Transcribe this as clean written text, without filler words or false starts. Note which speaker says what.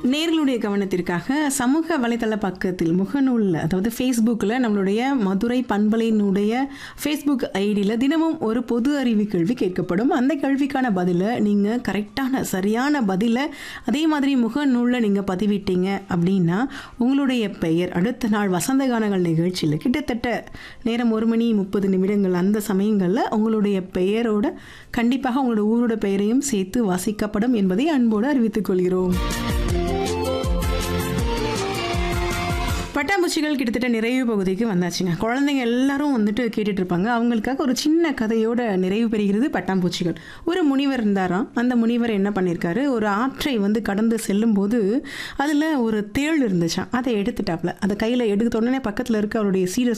Speaker 1: நேர்களுடைய கவனத்திற்காக சமூக வலைதள பக்கத்தில் முகநூலில் அதாவது ஃபேஸ்புக்கில் நம்மளுடைய மதுரை பண்பலையினுடைய ஃபேஸ்புக் ஐடியில் தினமும் ஒரு பொது அறிவு கேள்வி கேட்கப்படும். அந்த கேள்விக்கான பதிலை நீங்கள் கரெக்டான சரியான பதிலை அதே மாதிரி முகநூலில் நீங்கள் பதிவிட்டீங்க அப்படின்னா உங்களுடைய பெயர் அடுத்த நாள் வசந்த கானங்கள் நிகழ்ச்சியில் கிட்டத்தட்ட நேரம் 1:30 அந்த சமயங்களில் உங்களுடைய பெயரோட கண்டிப்பாக உங்களோட ஊரோட பெயரையும் சேர்த்து வாசிக்கப்படும் என்பதை அன்போடு அறிவித்துக் கொள்கிறோம். பட்டாம்பூச்சிகள் கிட்டத்தட்ட நிறைவு பகுதிக்கு வந்தாச்சுங்க. குழந்தைங்க எல்லாரும் வந்துட்டு கேட்டுட்டு இருப்பாங்க. அவங்களுக்காக ஒரு சின்ன கதையோட நிறைவு பெறுகிறது பட்டாம்பூச்சிகள். ஒரு முனிவர் இருந்தாராம். அந்த முனிவர் என்ன பண்ணியிருக்காரு, ஒரு ஆற்றை கடந்து செல்லும் போது அதில் ஒரு தேள் இருந்துச்சான். அதை எடுத்துட்டாப்ல. அதை கையில் எடுத்த உடனே பக்கத்தில் இருக்க அவருடைய சீட